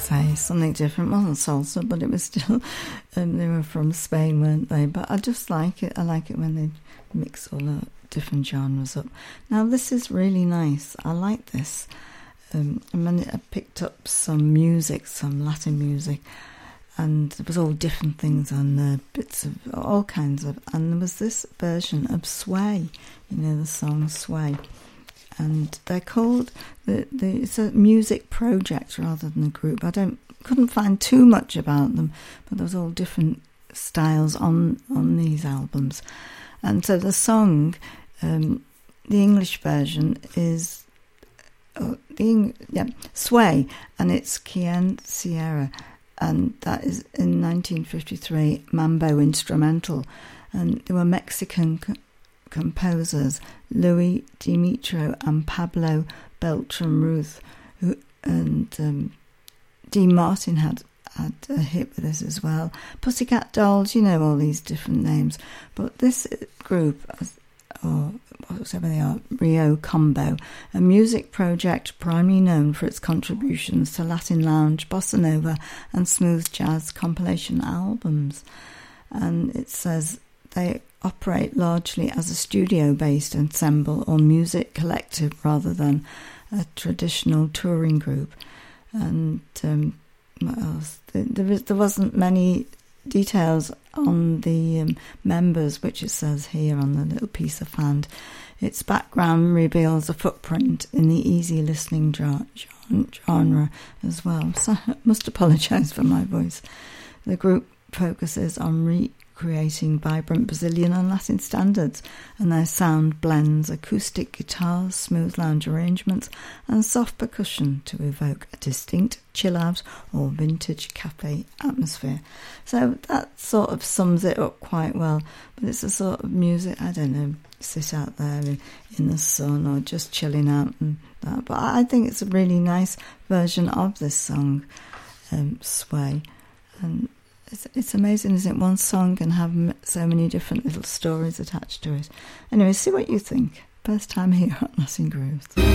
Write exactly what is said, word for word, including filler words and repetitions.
say, something different. It wasn't salsa, but it was still, um, they were from Spain, weren't they? But I just like it. I like it when they mix all the different genres up. Now, this is really nice. I like this. Um, and then I picked up some music, some Latin music, and there was all different things on there, bits of all kinds of, and there was this version of Sway, you know, the song Sway. And they're called, the, the, it's a music project rather than a group. I don't couldn't find too much about them, but there was all different styles on, on these albums. And so the song, um, the English version is oh, the yeah Sway, and it's Quien Sierra, and that is in nineteen fifty-three, Mambo Instrumental. And there were Mexican co- composers, Louis Dimitro and Pablo Beltran Ruth, who, and um, Dean Martin had, had a hit with this as well. Pussycat Dolls, you know, all these different names. But this group, or whatever they are, Rio Combo, a music project primarily known for its contributions to Latin lounge, bossa nova and smooth jazz compilation albums. And it says they operate largely as a studio-based ensemble or music collective rather than a traditional touring group. And um, what else? There, there, is, there wasn't many details on the um, members, which it says here on the little piece of hand. Its background reveals a footprint in the easy listening genre as well. So I must apologise for my voice. The group focuses on re- creating vibrant Brazilian and Latin standards, and their sound blends acoustic guitars, smooth lounge arrangements and soft percussion to evoke a distinct chill-out or vintage cafe atmosphere. So that sort of sums it up quite well, but it's a sort of music, I don't know, sit out there in, in the sun or just chilling out and that. But I think it's a really nice version of this song, um, Sway, and It's, it's amazing, isn't it? One song can have so many different little stories attached to it. Anyway, see what you think. First time here on Latin Grooves.